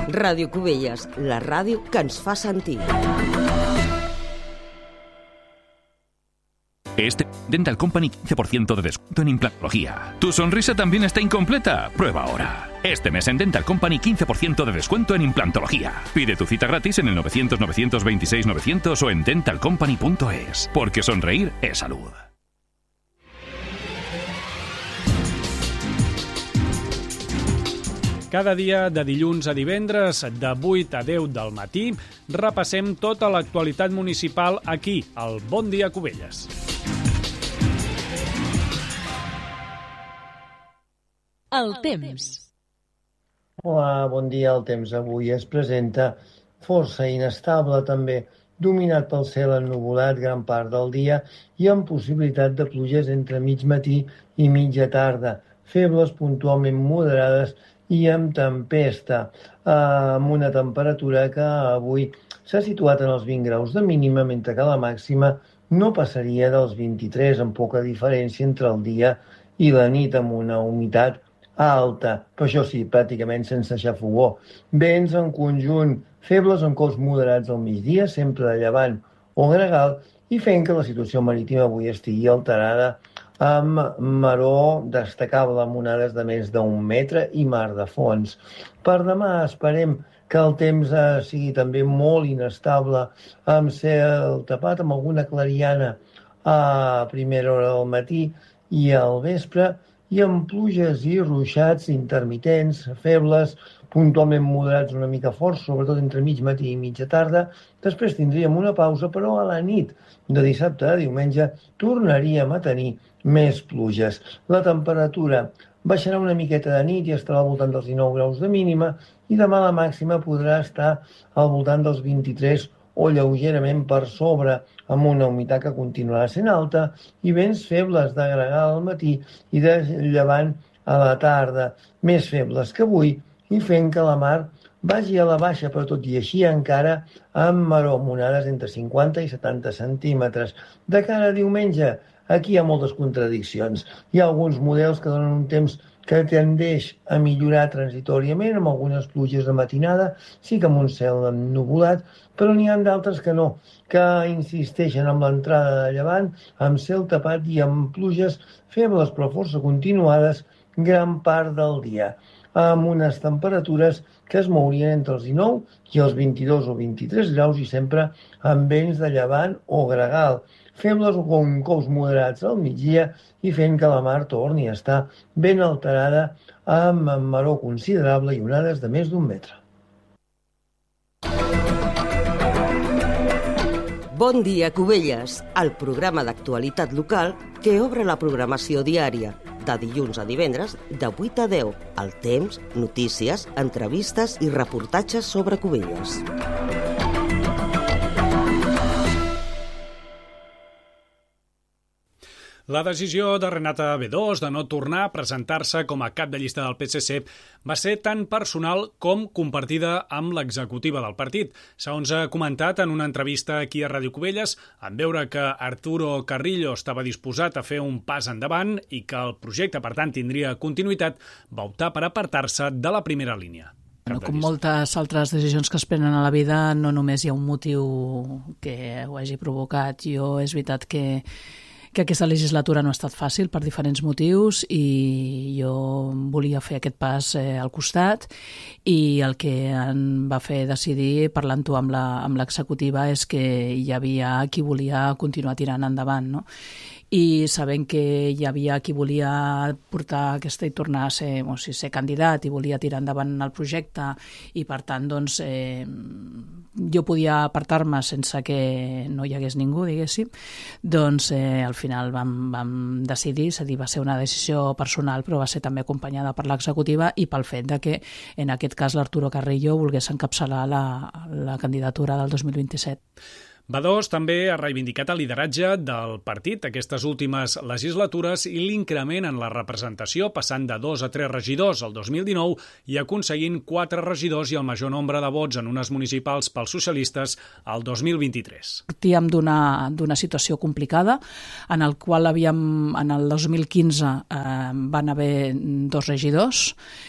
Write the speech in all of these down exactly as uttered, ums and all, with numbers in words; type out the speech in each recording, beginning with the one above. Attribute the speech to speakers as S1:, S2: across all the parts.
S1: Ràdio Cubelles, la ràdio que ens fa sentir.
S2: Este Dental Company quince por ciento de descuento en implantología. ¿Tu sonrisa también está incompleta? Prueba ahora. Este mes en Dental Company quince por ciento de descuento en implantología. Pide tu cita gratis en el novecientos, novecientos veintiséis, novecientos o en dental company punto es. Porque sonreír es salud.
S3: Cada dia, de dilluns a divendres, de vuit a deu del matí, repassem tota l'actualitat municipal aquí, al Bon Dia Cubelles.
S4: El temps.
S5: Hola, bon dia. El temps avui es presenta força inestable també, dominat pel cel ennuvolat gran part del dia i amb possibilitat de pluges entre mig matí i mitja tarda, febles puntualment moderades i amb tempesta, eh, amb una temperatura que avui s'ha situat en els vint graus de mínima, mentre que la màxima no passaria dels vint-i-tres, amb poca diferència entre el dia i la nit, amb una humitat alta, però això sí, pràcticament sense xafogó. Vents en conjunt febles amb cols moderats al migdia, sempre de llevant o gregal, i fent que la situació marítima avui estigui alterada amb maró destacable amb onades de més d'un metre i mar de fons. Per demà esperem que el temps eh, sigui també molt inestable, amb cel tapat, amb alguna clariana a primera hora del matí i al vespre, i amb pluges i ruixats intermitents, febles, puntualment moderats una mica forts, sobretot entre mig matí i mitja tarda. Després tindríem una pausa, però a la nit de dissabte a diumenge tornaríem a tenir més pluges. La temperatura baixarà una miqueta de nit i estarà al voltant dels dinou graus de mínima, i demà la màxima podrà estar al voltant dels vint-i-tres o lleugerament per sobre, amb una humitat que continuarà sent alta i vents febles de gregal al matí i de llevant a la tarda, més febles que avui, i fent que la mar vagi a la baixa, però tot i així encara amb maró, amb onades entre cinquanta i setanta centímetres. De cara a diumenge, aquí hi ha moltes contradiccions. Hi ha alguns models que donen un temps que tendeix a millorar transitoriament, amb algunes pluges de matinada, sí que amb un cel ennuvolat, però n'hi ha d'altres que no, que insisteixen amb l'entrada de llevant, amb cel tapat i amb pluges febles però força continuades gran part del dia, amb unes temperatures que es mourien entre els dinou i els vint-i-dos o vint-i-tres graus i sempre amb vents de llevant o gregal, febles o com cous moderats al migdia i fent que la mar torni a estar ben alterada amb maró considerable i onades de més d'un metre.
S1: Bon dia, Cubelles, el programa d'actualitat local que obre la programació diària, de dilluns a divendres, de vuit a deu. El temps, notícies, entrevistes i reportatges sobre Cubelles.
S3: La decisió de Renata Bedós de no tornar a presentar-se com a cap de llista del P S C va ser tan personal com compartida amb l'executiva del partit. Segons ha comentat en una entrevista aquí a Ràdio Cubelles, en veure que Arturo Carrillo estava disposat a fer un pas endavant i que el projecte, per tant, tindria continuïtat, va optar per apartar-se de la primera línia.
S6: No, com moltes altres decisions que es prenen a la vida, no només hi ha un motiu que ho hagi provocat. Jo, és veritat que que aquesta legislatura no ha estat fàcil per diferents motius i jo volia fer aquest pas eh, al costat, i el que em va fer decidir, parlant-ho amb la, amb l'executiva, és que hi havia qui volia continuar tirant endavant, no? I sabent que hi havia qui volia portar aquesta i tornar a ser, o sigui, ser candidat i volia tirar endavant el projecte, i per tant doncs, eh, jo podia apartar-me sense que no hi hagués ningú, diguéssim, doncs eh, al final vam, vam decidir, és a dir, va ser una decisió personal, però va ser també acompanyada per l'executiva i pel fet de que en aquest cas l'Arturo Carrillo volgués encapçalar la, la candidatura del dos mil vint-i-set.
S3: Bedós també ha reivindicat el lideratge del partit aquestes últimes legislatures i l'increment en la representació, passant de dos a tres regidors el dos mil dinou i aconseguint quatre regidors i el major nombre de vots en unes municipals pels socialistes el dos mil vint-i-tres.
S6: Partíem d'una d'una situació complicada, en el qual havíem, en el dos mil quinze eh, van haver dos regidors,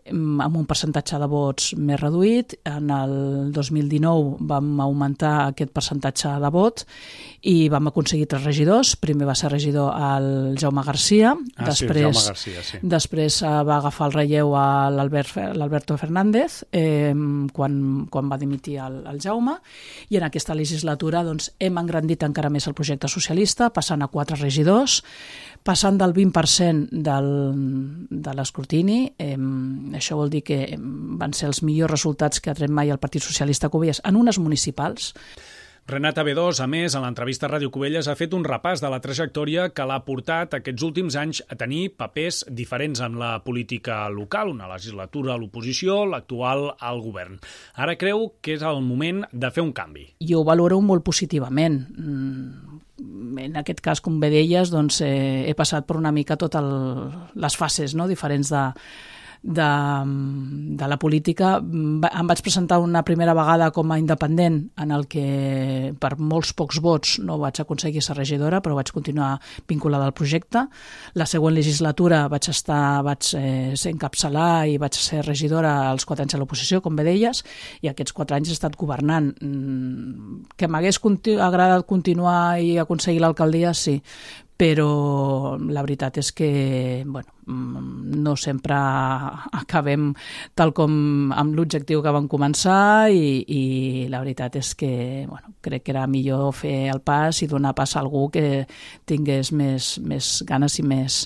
S6: amb un percentatge de vots més reduït. En el dos mil dinou vam augmentar aquest percentatge de vot i vam aconseguir tres regidors. Primer va ser regidor el Jaume Garcia,
S3: ah,
S6: després,
S3: sí, Jaume Garcia, sí.
S6: després va agafar el relleu a l'Alberto Fernández eh, quan, quan va dimitir el, el Jaume, i en aquesta legislatura doncs, hem engrandit encara més el projecte socialista, passant a quatre regidors, passant del vint per cent del, de l'escrutini. Eh, això vol dir que van ser els millors resultats que ha tret mai el Partit Socialista a Cubelles en unes municipals.
S3: Renata B dos, a més, en l'entrevista a Ràdio Cubelles ha fet un repàs de la trajectòria que l'ha portat aquests últims anys a tenir papers diferents en la política local, una legislatura a l'oposició, l'actual al govern. Ara creu que és el moment de fer un canvi.
S6: Jo ho valoro molt positivament. En aquest cas, com bé deies, doncs, eh, he passat per una mica totes les fases, no?, diferents de, de, de la política. Em vaig presentar una primera vegada com a independent, en el que per molts pocs vots no vaig aconseguir ser regidora, però vaig continuar vinculada al projecte. La següent legislatura vaig estar, vaig eh, ser encapçalar i vaig ser regidora als quatre anys a l'oposició, com bé deies, i aquests quatre anys he estat governant. Que m'hagués conti- agradat continuar i aconseguir l'alcaldia, sí, però la veritat és que bueno, no sempre acabem tal com amb l'objectiu que vam començar i, i la veritat és que bueno, crec que era millor fer el pas i donar pas a algú que tingués més, més ganes i més,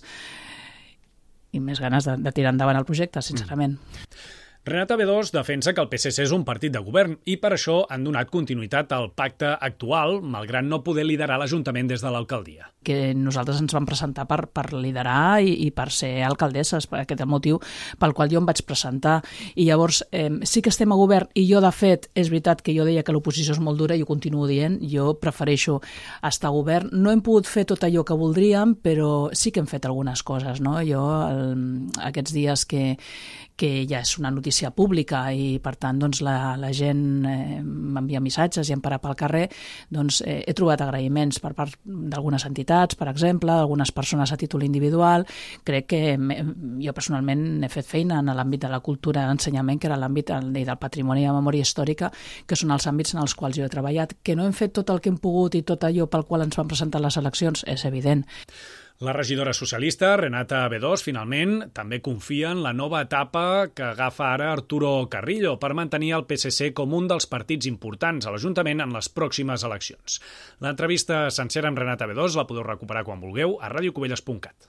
S6: i més ganes de, de tirar endavant el projecte, sincerament. Mm.
S3: Renata B dos defensa que el P S C és un partit de govern i per això han donat continuïtat al pacte actual, malgrat no poder liderar l'Ajuntament des de l'alcaldia.
S6: Que nosaltres ens vam presentar per, per liderar i, i per ser alcaldesses, per aquest motiu pel qual jo em vaig presentar. I llavors eh, sí que estem a govern i jo, de fet, és veritat que jo deia que l'oposició és molt dura i ho continuo dient, jo prefereixo estar a govern. No hem pogut fer tot allò que voldríem, però sí que hem fet algunes coses, no? Jo, el, aquests dies que, que ja és una notícia pública i, per tant, doncs, la, la gent eh, m'envia missatges i em para pel carrer, doncs eh, he trobat agraïments per part d'algunes entitats, per exemple, d'algunes persones a títol individual. Crec que jo personalment he fet feina en l'àmbit de la cultura i l'ensenyament, que era l'àmbit del patrimoni i la memòria històrica, que són els àmbits en els quals jo he treballat. Que no hem fet tot el que hem pogut i tot allò pel qual ens van presentar les eleccions, és evident.
S3: La regidora socialista, Renata B dos, finalment, també confia en la nova etapa que agafa ara Arturo Carrillo per mantenir el P S C com un dels partits importants a l'Ajuntament en les pròximes eleccions. L'entrevista sencera amb Renata B dos la podeu recuperar quan vulgueu a radiocubelles punt cat.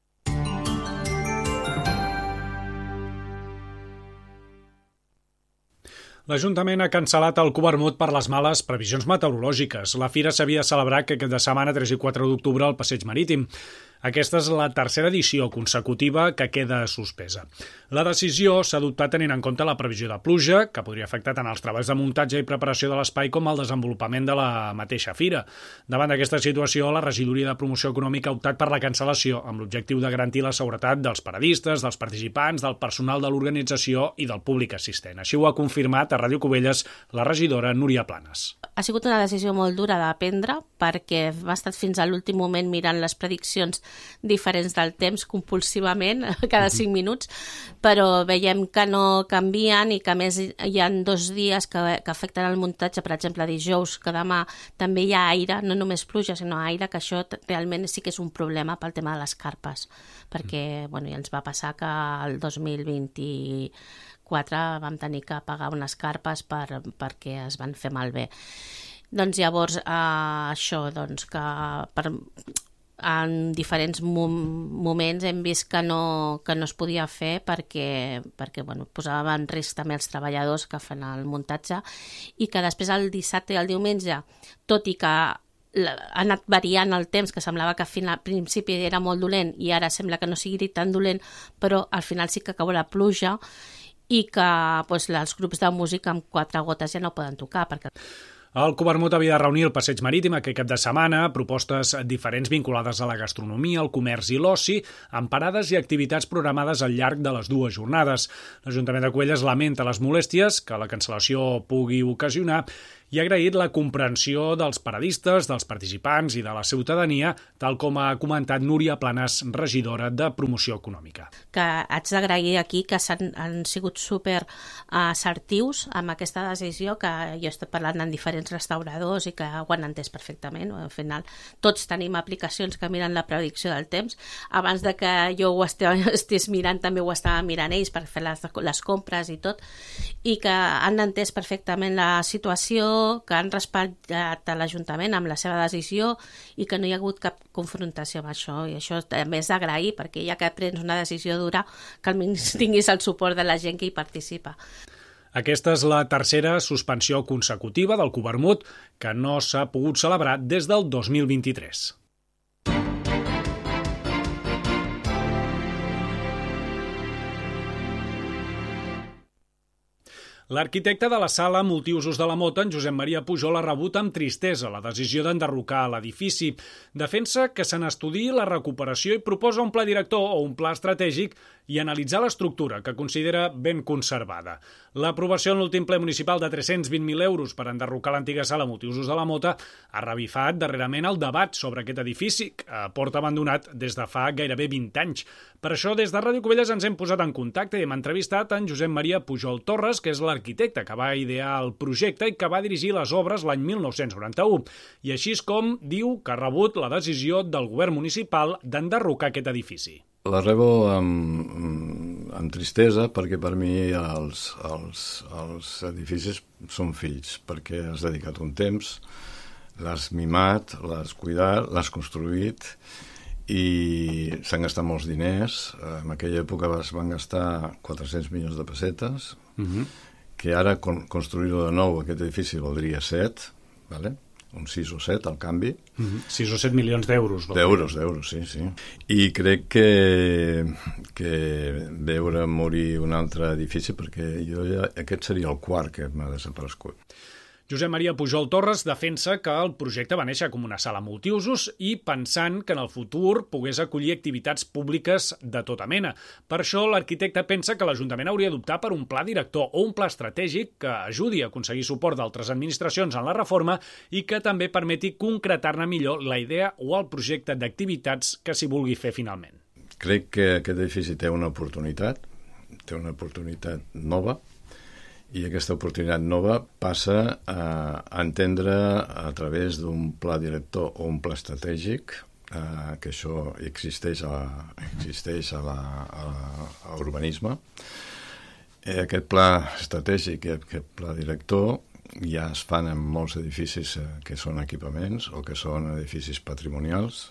S3: L'Ajuntament ha cancel·lat el Covermut per les males previsions meteorològiques. La fira s'havia de celebrar aquest cap de setmana tres i quatre d'octubre al Passeig Marítim. Aquesta és la tercera edició consecutiva que queda suspesa. La decisió s'ha adoptat tenint en compte la previsió de pluja, que podria afectar tant els treballs de muntatge i preparació de l'espai com el desenvolupament de la mateixa fira. Davant d'aquesta situació, la Regidoria de Promoció Econòmica ha optat per la cancel·lació amb l'objectiu de garantir la seguretat dels paradistes, dels participants, del personal de l'organització i del públic assistent. Així ho ha confirmat a Ràdio Cubelles la regidora Núria Planes.
S7: Ha sigut una decisió molt dura de prendre perquè hem estat fins a l'últim moment mirant les prediccions diferents del temps compulsivament cada cinc minuts, però veiem que no canvien i que a més hi ha dos dies que, que afecten el muntatge, per exemple dijous, que demà també hi ha aire, no només pluja sinó aire, que això realment sí que és un problema pel tema de les carpes, perquè bueno, ja ens va passar que el dos mil vint-i-quatre vam tenir que pagar unes carpes per, perquè es van fer malbé. Doncs llavors eh, això doncs que per en diferents mom- moments hem vist que no, que no es podia fer perquè, perquè bueno, posava en risc també els treballadors que fan el muntatge i que després el dissabte i el diumenge, tot i que ha anat variant el temps, que semblava que al principi era molt dolent i ara sembla que no sigui tan dolent, però al final sí que cau la pluja i que doncs, els grups de música amb quatre gotes ja no poden tocar perquè...
S3: El Covermut havia de reunir el Passeig Marítim aquest cap de setmana, propostes diferents vinculades a la gastronomia, el comerç i l'oci, amb parades i activitats programades al llarg de les dues jornades. L'Ajuntament de Cubelles lamenta les molèsties que la cancel·lació pugui ocasionar i ha agraït la comprensió dels paradistes, dels participants i de la ciutadania, tal com ha comentat Núria Planas, regidora de Promoció Econòmica.
S7: Que haig d'agrair aquí que s'han, han sigut super assertius amb aquesta decisió, que jo he estat parlant amb diferents restauradors i que ho han entès perfectament. Al final, tots tenim aplicacions que miren la predicció del temps. Abans de que jo ho estigués mirant, també ho estava mirant ells per fer les, les compres i tot, i que han entès perfectament la situació, que han respectat a l'Ajuntament amb la seva decisió i que no hi ha hagut cap confrontació amb això, i això també és d'agrair, perquè ja que prens una decisió dura, que almenys tinguis el suport de la gent que hi participa.
S3: Aquesta és la tercera suspensió consecutiva del Covermut que no s'ha pogut celebrar des del dos mil vint-i-tres. L'arquitecte de la sala multiusos de la Mota, en Josep Maria Pujol, ha rebut amb tristesa la decisió d'enderrocar l'edifici. Defensa que se n'estudiï la recuperació i proposa un pla director o un pla estratègic i analitzar l'estructura, que considera ben conservada. L'aprovació en l'últim ple municipal de tres-cents vint mil euros per enderrocar l'antiga sala multiusos de la Mota ha revifat darrerament el debat sobre aquest edifici, que porta abandonat des de fa gairebé vint anys. Per això, des de Ràdio Cubelles ens hem posat en contacte i hem entrevistat en Josep Maria Pujol Torres, que és l'arquitecte que va idear el projecte i que va dirigir les obres l'any mil nou-cents noranta-u. I així és com diu que ha rebut la decisió del govern municipal d'enderrocar aquest edifici.
S8: La rebo amb, amb tristesa, perquè per mi els, els, els edificis són fills, perquè has dedicat un temps, l'has mimat, l'has cuidat, l'has construït i s'han gastat molts diners. En aquella època es van gastar quatre-cents milions de pessetes, uh-huh. que ara con, construir-ho de nou, aquest edifici valdria set, vale? un sis o set al canvi.
S3: Mm-hmm. sis o set milions d'euros.
S8: D'euros, d'euros, sí, sí. I crec que, que veure morir un altre edifici, perquè jo ja, aquest seria el quart que m'ha desaparegut.
S3: Josep Maria Pujol Torres defensa que el projecte va néixer com una sala multiusos i pensant que en el futur pogués acollir activitats públiques de tota mena. Per això l'arquitecte pensa que l'Ajuntament hauria d'optar per un pla director o un pla estratègic que ajudi a aconseguir suport d'altres administracions en la reforma i que també permeti concretar-ne millor la idea o el projecte d'activitats que s'hi vulgui fer finalment.
S8: Crec que aquest edifici té una oportunitat, té una oportunitat nova, i aquesta oportunitat nova passa a entendre a través d'un pla director o un pla estratègic, eh, que això existeix a, existeix a, la, a, a urbanisme. Eh, aquest pla estratègic i aquest pla director ja es fan en molts edificis eh, que són equipaments o que són edificis patrimonials,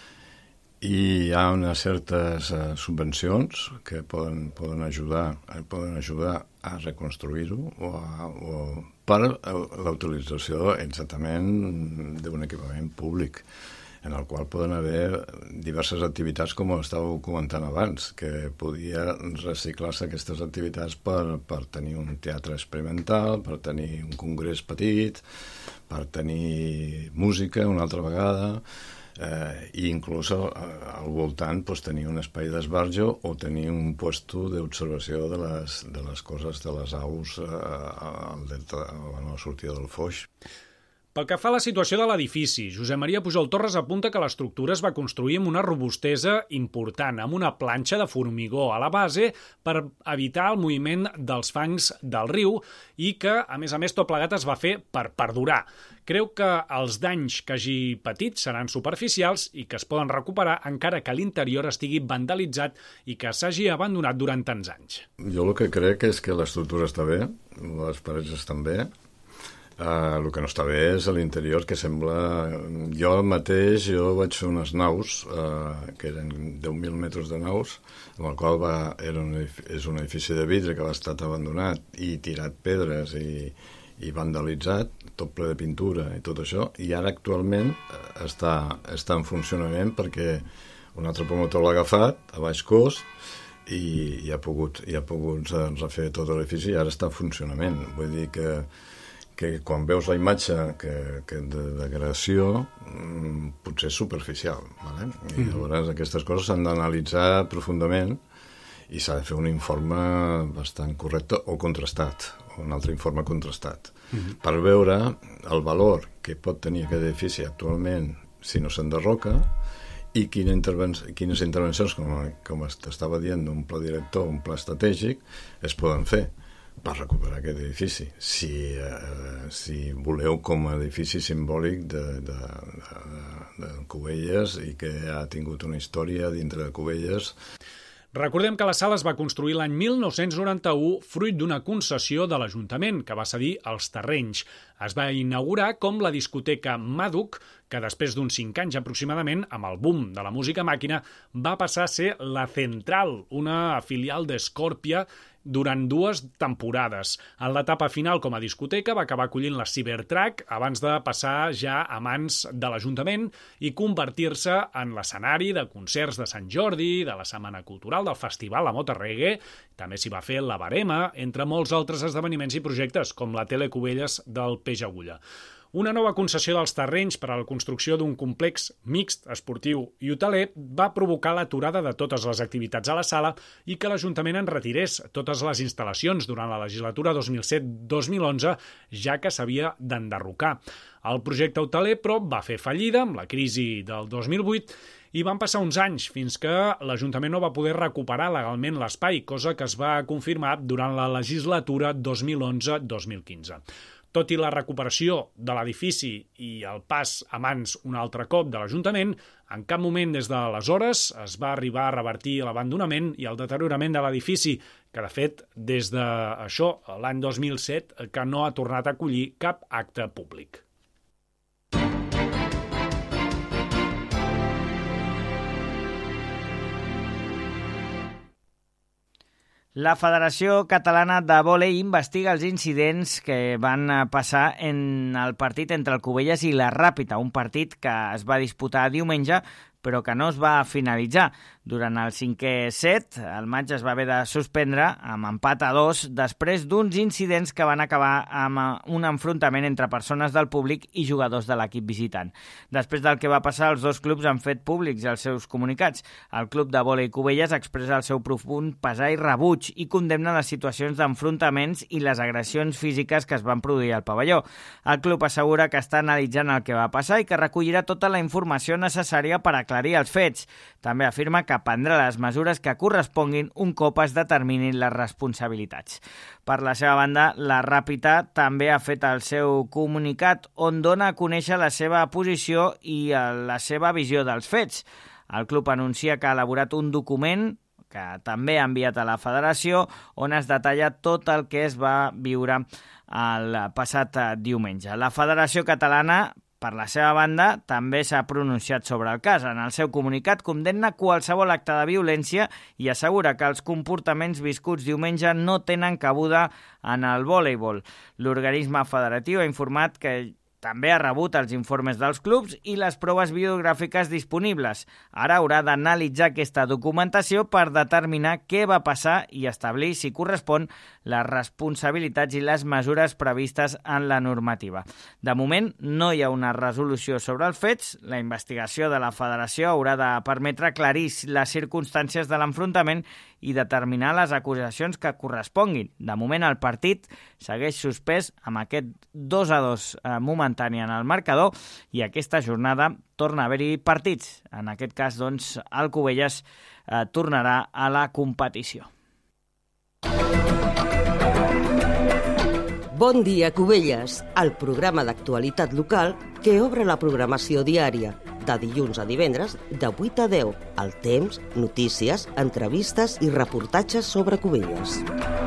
S8: i hi ha unes certes uh, subvencions que poden, poden, ajudar, poden ajudar a reconstruir-ho o, a, o per la utilització exactament d'un equipament públic en el qual poden haver diverses activitats, com estàveu comentant abans, que podia reciclar-se aquestes activitats per, per tenir un teatre experimental, per tenir un congrés petit, per tenir música una altra vegada, Eh, i inclús al, al voltant pues, tenir un espai d'esbarjo o tenir un puesto d'observació de les, de les coses de les aus eh, al delta, a la sortida del Foix.
S3: Pel que fa a la situació de l'edifici, Josep Maria Pujol Torres apunta que l'estructura es va construir amb una robustesa important, amb una planxa de formigó a la base per evitar el moviment dels fangs del riu i que, a més a més, tot plegat es va fer per perdurar. Creu que els danys que hagi patit seran superficials i que es poden recuperar encara que l'interior estigui vandalitzat i que s'hagi abandonat durant tants anys.
S8: Jo el que crec és que l'estructura està bé, les parets estan bé. Uh, el que no està bé és a l'interior, que sembla... Jo mateix, jo vaig fer unes naus, uh, que eren deu mil metres de naus, amb el qual va, era un edifici, és un edifici de vidre que va estar abandonat i tirat pedres i, i vandalitzat, tot ple de pintura i tot això, i ara actualment està, està en funcionament perquè un altre promotor l'ha agafat a baix cost i, i ha pogut, i ha pogut refer tot l'edifici i ara està en funcionament. Vull dir que que quan veus la imatge que, que de degradació mmm, potser és superficial, vale? I llavors aquestes coses s'han d'analitzar profundament i s'ha de fer un informe bastant correcte o contrastat, o un altre informe contrastat, mm-hmm. per veure el valor que pot tenir aquest edifici actualment si no s'enderroca i quina interven quines intervencions, com, com t'estava dient, d'un pla director, un pla estratègic, es poden fer per recuperar aquest edifici. Si, eh, si voleu com a edifici simbòlic de, de, de, de Cubelles i que ha tingut una història dintre de Cubelles.
S3: Recordem que la sala es va construir l'any mil nou-cents noranta-u fruit d'una concessió de l'Ajuntament que va cedir els terrenys. Es va inaugurar com la discoteca Màduc, que després d'uns cinc anys aproximadament, amb el boom de la música màquina, va passar a ser la Central, una filial d'Scorpia, durant dues temporades. En l'etapa final com a discoteca va acabar acollint la Cybertruck abans de passar ja a mans de l'Ajuntament i convertir-se en l'escenari de concerts de Sant Jordi, de la Setmana Cultural, del Festival La Mota Reggae, també s'hi va fer la Barema, entre molts altres esdeveniments i projectes, com la Tele Cubelles del Peix Agulla. Una nova concessió dels terrenys per a la construcció d'un complex mixt, esportiu i hoteler va provocar l'aturada de totes les activitats a la sala i que l'Ajuntament en retirés totes les instal·lacions durant la legislatura dos mil set dos mil onze, ja que s'havia d'enderrocar. El projecte hoteler, però, va fer fallida amb la crisi del dos mil vuit i van passar uns anys fins que l'Ajuntament no va poder recuperar legalment l'espai, cosa que es va confirmar durant la legislatura dos mil onze dos mil quinze. Tot i la recuperació de l'edifici i el pas a mans un altre cop de l'Ajuntament, en cap moment des d'aleshores es va arribar a revertir l'abandonament i el deteriorament de l'edifici, que de fet, des d'això, l'any dos mil set, que no ha tornat a acollir cap acte públic.
S9: La Federació Catalana de Vòlei investiga els incidents que van passar en el partit entre el Cubelles i la Ràpita, un partit que es va disputar diumenge però que no es va finalitzar. Durant el cinquè set, el matx es va haver de suspendre amb empat a dos després d'uns incidents que van acabar amb un enfrontament entre persones del públic i jugadors de l'equip visitant. Després del que va passar, els dos clubs han fet públics els seus comunicats. El club de vòlei Cubelles expressa el seu profund pesar i rebuig i condemna les situacions d'enfrontaments i les agressions físiques que es van produir al pavelló. El club assegura que està analitzant el que va passar i que recollirà tota la informació necessària per aclarir els fets. També afirma que prendrà les mesures que corresponguin un cop es determinin les responsabilitats. Per la seva banda, la Ràpita també ha fet el seu comunicat on dona a conèixer la seva posició i la seva visió dels fets. El club anuncia que ha elaborat un document que també ha enviat a la federació on es detalla tot el que es va viure el passat diumenge. La Federació Catalana, per la seva banda, també s'ha pronunciat sobre el cas. En el seu comunicat condemna qualsevol acte de violència i assegura que els comportaments viscuts diumenge no tenen cabuda en el voleibol. L'organisme federatiu ha informat que també ha rebut els informes dels clubs i les proves videogràfiques disponibles. Ara haurà d'analitzar aquesta documentació per determinar què va passar i establir si correspon les responsabilitats i les mesures previstes en la normativa. De moment, no hi ha una resolució sobre els fets. La investigació de la federació haurà de permetre aclarir les circumstàncies de l'enfrontament i determinar les acusacions que corresponguin. De moment, el partit segueix suspès amb aquest dos a dos eh, momentani en el marcador i aquesta jornada torna a haver-hi partits. En aquest cas, doncs, el Cubelles eh, tornarà a la competició.
S1: Bon dia, Cubelles, el programa d'actualitat local que obre la programació diària, de dilluns a divendres, de vuit a deu, al temps, notícies, entrevistes i reportatges sobre Cubelles.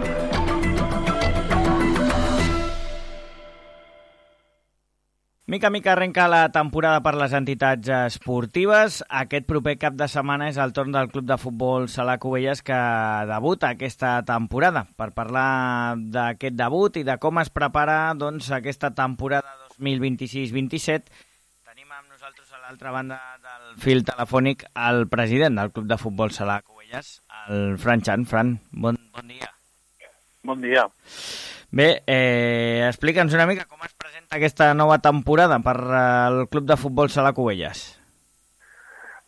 S9: Mica a mica arrenca la temporada per les entitats esportives. Aquest proper cap de setmana és el torn del Club de Futbol Sala Cubelles que debuta aquesta temporada. Per parlar d'aquest debut i de com es prepara doncs, aquesta temporada dos mil vint-i-sis vint-i-set, tenim amb nosaltres a l'altra banda del fil telefònic el president del Club de Futbol Sala Cubelles, el Fran Chan. Fran, bon, bon dia.
S10: Bon dia.
S9: Bé, eh, explica'ns una mica com es presenta aquesta nova temporada per al Club de Futbol Sala Cubelles.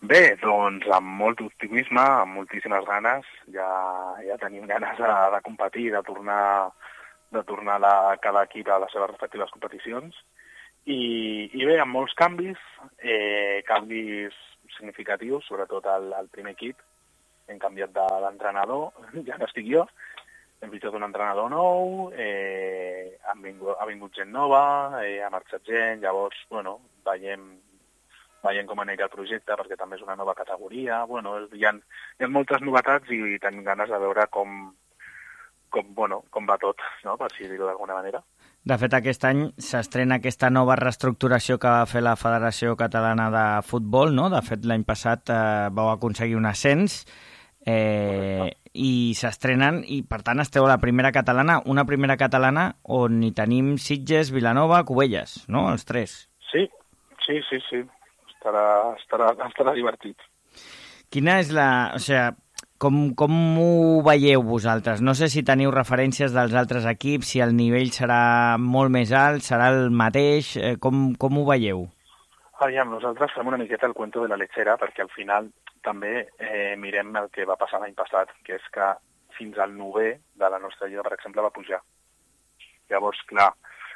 S10: Bé, doncs amb molt optimisme, amb moltíssimes ganes, ja, ja tenim ganes de, de competir, de tornar, de tornar la, cada equip a les seves respectives competicions. I, i bé, amb molts canvis, eh, canvis significatius, sobretot al, al primer equip. Hem canviat d'entrenador, ja no estic jo, hem fitxat un entrenador nou, eh, ha, vingut, ha vingut gent nova, eh, ha marxat gent, llavors, bueno, veiem... veient com anirà el projecte, perquè també és una nova categoria. Bueno, hi ha, hi ha moltes novetats i, i tenim ganes de veure com, com, bueno, com va tot, no? Per si dir-ho d'alguna manera.
S9: De fet, aquest any s'estrena aquesta nova reestructuració que va fer la Federació Catalana de Futbol, no? De fet, l'any passat eh, vau aconseguir un ascens eh, i s'estrenen, i per tant esteu a la primera catalana, una primera catalana on hi tenim Sitges, Vilanova, Cubelles, no? Els tres.
S10: Sí, sí, sí, sí. Estarà, estarà, estarà divertit.
S9: Quina és la... O sigui, com, com ho veieu vosaltres? No sé si teniu referències dels altres equips, si el nivell serà molt més alt, serà el mateix, eh, com, com ho veieu?
S10: Aviam, nosaltres fem una miqueta el cuento de la lechera, perquè al final també eh, mirem el que va passar l'any passat, que és que fins al novè de la nostra lliga, per exemple, va pujar. Llavors, clar,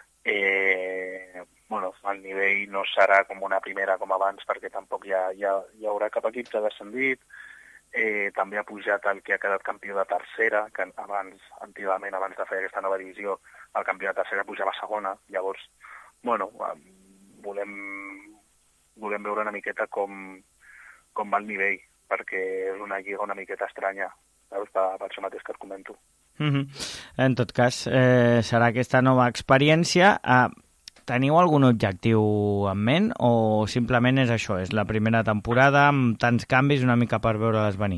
S10: eh, bueno, el nivell no serà com una primera com abans, perquè tampoc hi, ha, hi, ha, hi haurà cap equip que ha descendit. Eh, també ha pujat el que ha quedat campió de tercera, que abans, antigament, abans de fer aquesta nova divisió, el campió de tercera pujava a segona. Llavors, bueno, volem, volem veure una miqueta com, com va el nivell, perquè és una lliga una miqueta estranya, veus? Per, per això mateix que et comento.
S9: Mm-hmm. En tot cas, eh, serà aquesta nova experiència. Eh, Teniu algun objectiu en ment o simplement és això, és la primera temporada amb tants canvis una mica per veure-les venir?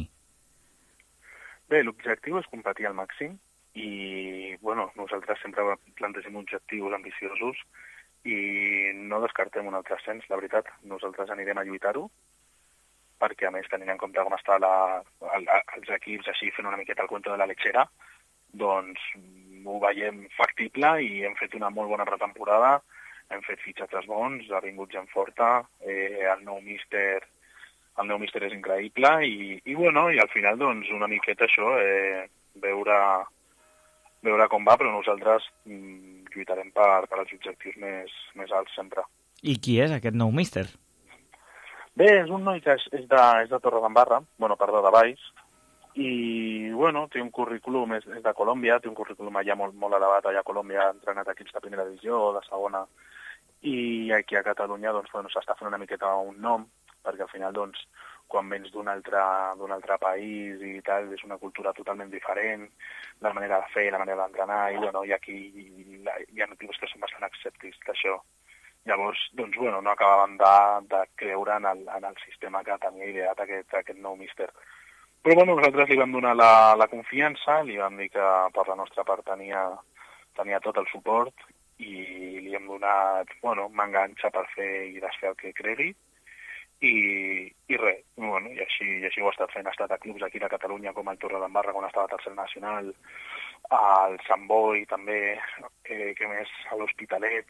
S10: Bé, l'objectiu és competir al màxim i, bueno, nosaltres sempre plantegem objectius ambiciosos i no descartem un altre ascens, la veritat. Nosaltres anirem a lluitar-ho perquè, a més, tenint en compte com està la, el, els equips així fent una miqueta el cuento de la lechera, doncs ho veiem factible i hem fet una molt bona pretemporada. Hem fet fitxatges bons, ha vingut gent forta, eh, el nou míster el nou míster és increïble i, i, bueno, i al final doncs, una miqueta això, eh, veure, veure com va, però nosaltres mm, lluitarem per, per als objectius més, més alts sempre.
S9: I qui és aquest nou míster?
S10: Bé, és un noi que és, és de, és de Torredembarra, bueno, perdó, de Valls, i, bueno, té un currículum, és, és de Colòmbia, té un currículum allà molt, molt elevat, allà a Colòmbia, ha entrenat equips de primera divisió o de segona, i aquí a Catalunya doncs, bueno, s'està fent una miqueta un nom, perquè al final doncs, quan vens d'un altre, d'un altre país i tal, és una cultura totalment diferent, la manera de fer, la manera d'entrenar, i, bueno, i aquí hi, hi ha motius que són bastant escèptics d'això. Llavors, doncs, bueno, no acabàvem de, de creure en el, en el sistema que tenia ideat aquest, aquest nou míster. Però, bueno, nosaltres li vam donar la, la confiança, li vam dir que per la nostra part tenia, tenia tot el suport i li hem donat, bueno, m'enganxa per fer i desfer el que cregui i, i res, bueno, i així, i així ho ha estat fent. Ha estat a clubs aquí a Catalunya com el Torredembarra, quan estava a tercer nacional, al Sant Boi també, eh, que més a l'Hospitalet.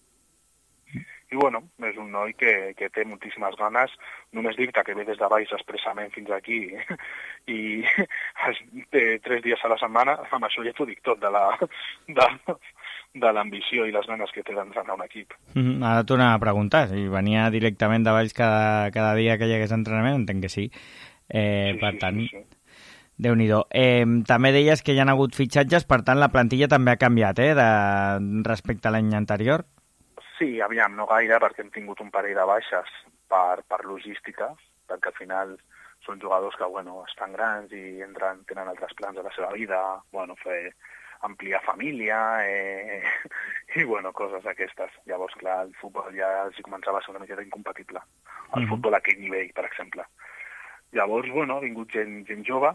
S10: I, bueno, és un noi que, que té moltíssimes ganes. Només dir-te que ve des de baix expressament fins aquí i té tres dies a la setmana, amb això ja t'ho dic tot de la... De, de l'ambició i les ganes que té d'entrenar un equip.
S9: Mm, ara t'ho anava a preguntar, si venia directament de Valls cada, cada dia que hi hagués entrenament, entenc que sí. Eh, sí per sí, tant, sí, sí. Déu-n'hi-do. Eh, també deies que hi ha hagut fitxatges, per tant la plantilla també ha canviat, eh, de, respecte a l'any anterior?
S10: Sí, aviam, no gaire, perquè hem tingut un parell de baixes per, per logística, perquè al final són jugadors que, bueno, estan grans i entren, tenen altres plans de la seva vida, bueno, fer... ampliar família eh, i, bueno, coses d'aquestes. Llavors, clar, el futbol ja els començava a ser una miqueta incompatible. El mm-hmm. futbol a aquell nivell, per exemple. Llavors, bueno, ha vingut gent, gent jove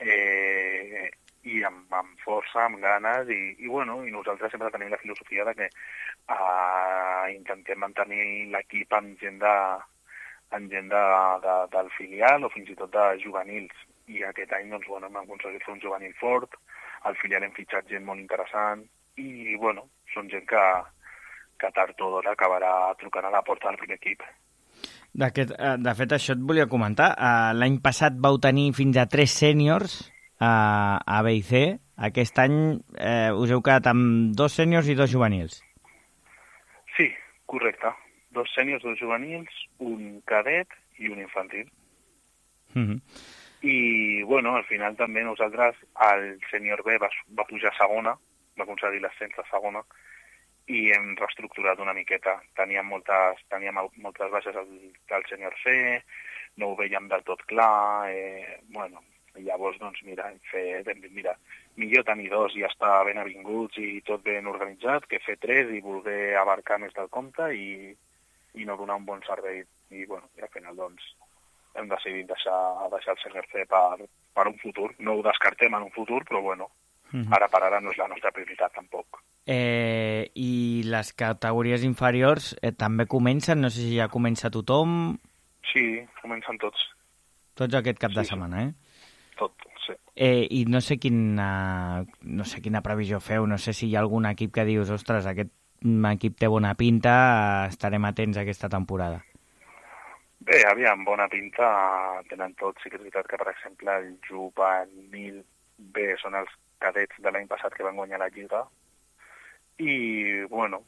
S10: eh, i amb, amb força, amb ganes, i, i, bueno, i nosaltres sempre tenim la filosofia de que eh, intentem mantenir l'equip amb gent, de, amb gent de, de, del filial o fins i tot de juvenils. I aquest any, doncs, bueno, hem aconseguit fer un juvenil fort, al filial hem fitxat gent molt interessant i, bueno, són gent que, que tard o d'hora acabarà trucant a la porta del primer equip.
S9: De, aquest, de fet, això et volia comentar. L'any passat vau tenir fins a tres sèniors a, a B i C. Aquest any eh, us heu quedat amb dos sèniors i dos juvenils.
S10: Sí, correcte. Dos sèniors, dos juvenils, un cadet i un infantil.
S9: Mm-hmm.
S10: I, bueno, al final també nosaltres, el sènior B va, va pujar a segona, va aconseguir l'ascens a segona, i hem reestructurat una miqueta. Teníem moltes, teníem moltes baixes al, al sènior C, no ho veiem del tot clar, eh, bueno, i llavors, doncs, mira, hem fet, hem dit, mira, millor tenir dos i estar ben avinguts i tot ben organitzat que fer tres i voler abarcar més del compte i, i no donar un bon servei. I, bueno, i al final, doncs, hem decidit deixar, deixar el sènior C per, per un futur. No ho descartem en un futur, però, bueno, uh-huh. ara per ara no és la nostra prioritat, tampoc.
S9: Eh, I les categories inferiors eh, també comencen? No sé si ja comença tothom.
S10: Sí, comencen tots.
S9: Tots aquest cap
S10: sí,
S9: de setmana, eh?
S10: Tot, sí.
S9: Eh, I no sé quina, no sé quina previsió feu, no sé si hi ha algun equip que dius, ostres, aquest equip té bona pinta, estarem atents a aquesta temporada.
S10: Bé, aviam, bona pinta tenen tots. Sí que és veritat que, per exemple, el juvenil B són els cadets de l'any passat que van guanyar la Lliga. I, bueno,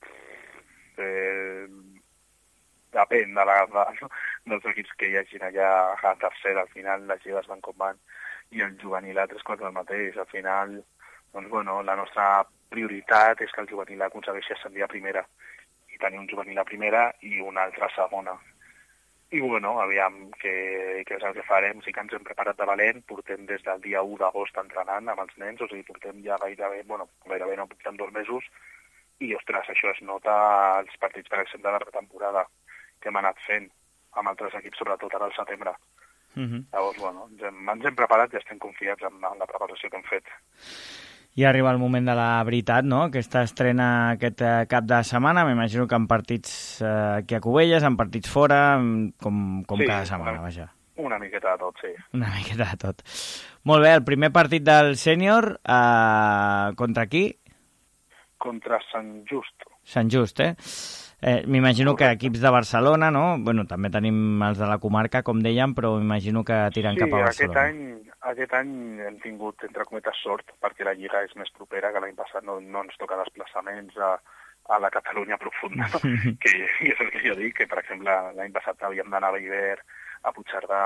S10: eh, depèn de la, de, dels equips que hi hagin allà a tercera. Al final les lligues van com van i el juvenil A tres quarts del mateix. Al final, doncs, bueno, la nostra prioritat és que el juvenil aconsegueixi ascendir a primera i tenir un juvenil a primera i un altre a segona. I, bueno, aviam què, què és el que farem. Sí que ens hem preparat de valent, portem des del dia u d'agost entrenant amb els nens, o sigui, portem ja gairebé, bueno, gairebé no portem dos mesos, i, ostres, això es nota als partits, per exemple, de la pretemporada que hem anat fent amb altres equips, sobretot ara al setembre. Uh-huh. Llavors, bueno, ens hem, ens hem preparat i estem confiats en, en la preparació que hem fet.
S9: I arriba el moment de la veritat, no? Aquesta estrena aquest cap de setmana, m'imagino que en partits eh, aquí a Cubelles, en partits fora, com, com sí, cada setmana,
S10: una,
S9: vaja.
S10: Una miqueta de tot, sí.
S9: Una miqueta de tot. Molt bé, el primer partit del sènior, eh, contra qui?
S10: Contra Sant Just.
S9: Sant Just, eh? Eh, m'imagino que equips de Barcelona, no? Bueno, també tenim els de la comarca, com dèiem, però m'imagino que tiren
S10: sí,
S9: cap a Barcelona.
S10: Aquest any, aquest any hem tingut, entre cometes, sort, perquè la Lliga és més propera, que l'any passat no, no ens toca desplaçaments a, a la Catalunya profunda, que, que és el que jo dic, que, per exemple, l'any passat havíem d'anar a Bellver, a Puigcerdà,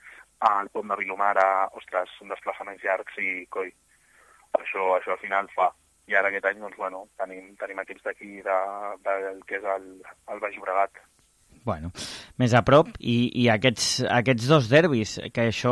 S10: al Pont de Vilomara, ostres, són desplaçaments llargs i, coi, això, això al final fa. I ara aquest any, doncs, bueno, tenim, tenim equips d'aquí, de, del que és el, el Baix Llobregat.
S9: Bueno, més a prop, i, i aquests, aquests dos derbis, que això,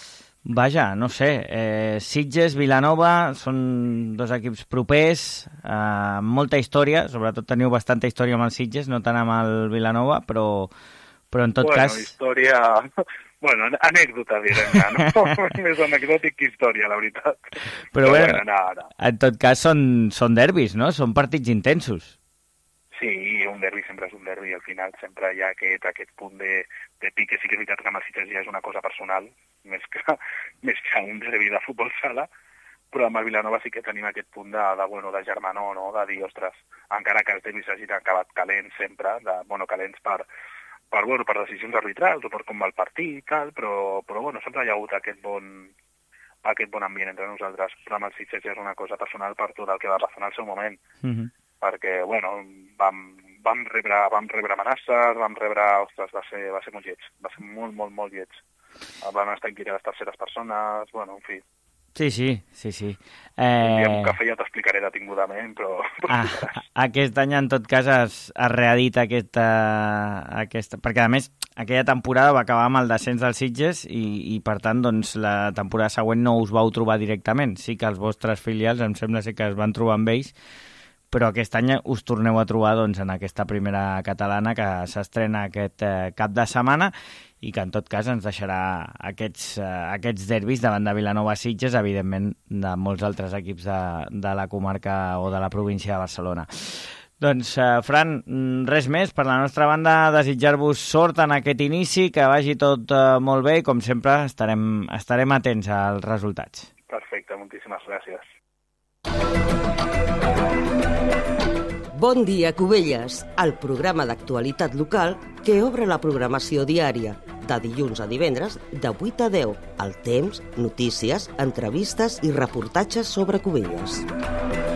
S9: vaja, no sé, eh, Sitges, Vilanova, són dos equips propers, eh, molta història, sobretot teniu bastanta història amb el Sitges, no tant amb el Vilanova, però, però en tot
S10: bueno,
S9: cas...
S10: Bueno, història... Bueno, anècdota, direm, no? Més anecdòtic que història, la veritat.
S9: Però, Però bueno, bueno no, no. En tot cas són, són derbis, no? Són partits intensos.
S10: Sí, un derbi sempre és un derbi. Al final sempre hi ha aquest, aquest punt de, de pique. Sí que és veritat que amb el Sitges ja és una cosa personal, més que, més que un derbi de futbol sala, però amb el Vilanova sí que tenim aquest punt de, de, bueno, de germanor, no? De dir, ostres, encara que els derbis hagin acabat calents sempre, de, bueno, calents per... per, bueno, per decisions arbitrals o per com va el partit i tal, però, però bueno, sempre hi ha hagut aquest bon, aquest bon ambient entre nosaltres. Però amb el Sitges ja és una cosa personal per tot el que va passar en el seu moment. Uh-huh. Perquè, bueno, vam, vam, rebre, vam rebre amenaces, vam rebre... Ostres, va ser, va ser molt lleig, va ser molt, molt, molt lleig. Vam estar implicades terceres persones, bueno, en fi...
S9: Sí, sí, sí, sí.
S10: Eh... Un cafè ja t'explicaré detingudament, però...
S9: Ah, aquest any, en tot cas, es, es reedita aquesta, aquesta... Perquè, a més, aquella temporada va acabar amb el descens dels Sitges i, i per tant, doncs, la temporada següent no us vau trobar directament. Sí que els vostres filials, em sembla ser que es van trobar amb ells, però aquest any us torneu a trobar doncs, en aquesta primera catalana que s'estrena aquest eh, cap de setmana i que en tot cas ens deixarà aquests, eh, aquests derbis davant de Vilanova Sitges, evidentment de molts altres equips de, de la comarca o de la província de Barcelona. Doncs, eh, Fran, res més. Per la nostra banda, desitjar-vos sort en aquest inici, que vagi tot eh, molt bé i, com sempre, estarem, estarem atents als resultats.
S10: Perfecte, moltíssimes gràcies.
S1: Bon dia, Cubelles, el programa d'actualitat local que obre la programació diària, de dilluns a divendres, de vuit a deu, el temps, notícies, entrevistes i reportatges sobre Cubelles.